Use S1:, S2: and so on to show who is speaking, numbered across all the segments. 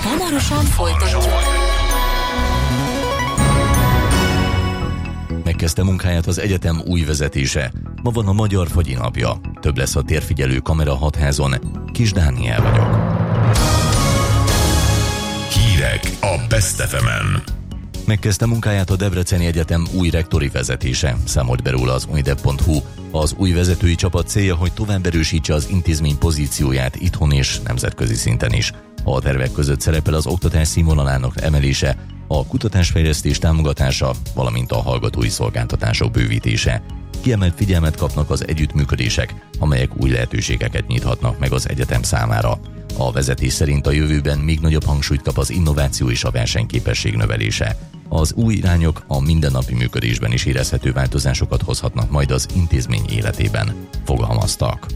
S1: Hamarosan folytatjuk.
S2: Megkezdte munkáját az egyetem új vezetése. Ma van a Magyar Fagyi napja. Több lesz a térfigyelő kamera Hatházon. Kis Dániel vagyok.
S3: Hírek a Best FM-en.
S2: Megkezdte munkáját a Debreceni Egyetem új rektori vezetése, számolt be róla az unidev.hu. Az új vezetői csapat célja, hogy tovább erősítse az intézmény pozícióját itthon és nemzetközi szinten is. A tervek között szerepel az oktatás színvonalának emelése, a kutatásfejlesztés támogatása, valamint a hallgatói szolgáltatások bővítése. Kiemelt figyelmet kapnak az együttműködések, amelyek új lehetőségeket nyithatnak meg az egyetem számára. A vezetés szerint a jövőben még nagyobb hangsúlyt kap az innováció és a versenyképesség növelése. Az új irányok a mindennapi működésben is érezhető változásokat hozhatnak majd az intézmény életében, fogalmaztak.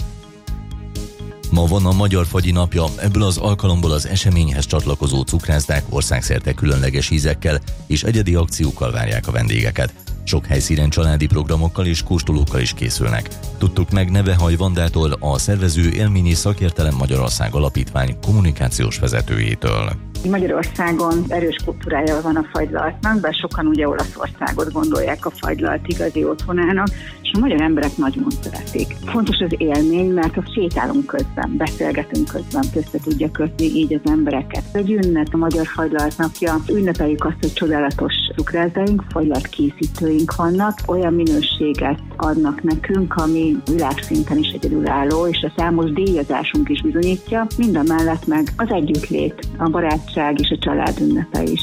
S2: Ma van a Magyar Fagyi napja, ebből az alkalomból az eseményhez csatlakozó cukrászdák országszerte különleges ízekkel és egyedi akciókkal várják a vendégeket. Sok helyszínen családi programokkal és kóstolókkal is készülnek. Tudtuk meg Nevehaj Vandától, a szervező Élmény és Szakértelem Magyarország Alapítvány kommunikációs vezetőjétől.
S4: Magyarországon erős kultúrája van a fagylaltnak, bár sokan ugye Olaszországot gondolják a fagylalt igazi otthonának, és a magyar emberek nagyon szeretik. Fontos az élmény, mert a sétálunk közben, beszélgetünk közben, össze tudja kötni így az embereket. Egy ünnep, a Magyar Fagylalt napja, ünnepeljük azt, hogy csodálatos cukrászdaink, fagylalt készítőink vannak, olyan minőséget adnak nekünk, ami világszinten is egyedülálló, és a számos díjazásunk is bizonyítja, mindamellett meg az együttlét, a barátság és a család ünnepe is.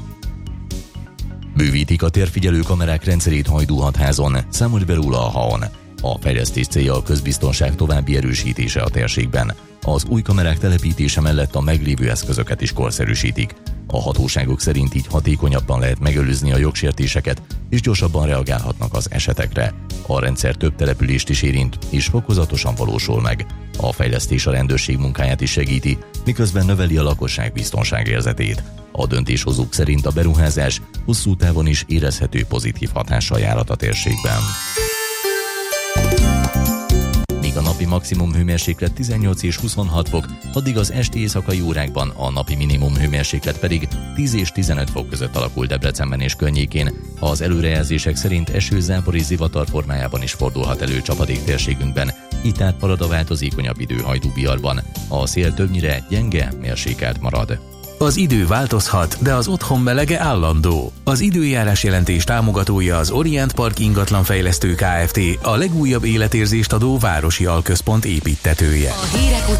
S2: Bővítik a térfigyelő kamerák rendszerét Hajdú-Hatházon, számolt be róla a HAON. A fejlesztés célja a közbiztonság további erősítése a térségben. Az új kamerák telepítése mellett a meglévő eszközöket is korszerűsítik. A hatóságok szerint így hatékonyabban lehet megelőzni a jogsértéseket, és gyorsabban reagálhatnak az esetekre. A rendszer több települést is érint, és fokozatosan valósul meg. A fejlesztés a rendőrség munkáját is segíti, miközben növeli a lakosság biztonságérzetét. A döntéshozók szerint a beruházás hosszú távon is érezhető pozitív hatással járhat a térségben. Míg a napi maximum hőmérséklet 18 és 26 fok, addig az esti éjszakai órákban a napi minimum hőmérséklet pedig 10 és 15 fok között alakul Debrecenben és környékén. Az előrejelzések szerint eső, zápor és zivatar formájában is fordulhat elő csapadék térségünkben, itt átmarad a változékonyabb idő Hajdú-Biarban. A szél többnyire gyenge, mérsékelt marad.
S5: Az idő változhat, de az otthon melege állandó. Az időjárás jelentés támogatója az Orient Park ingatlanfejlesztő Kft., a legújabb életérzést adó városi alközpont építtetője.
S1: A hírek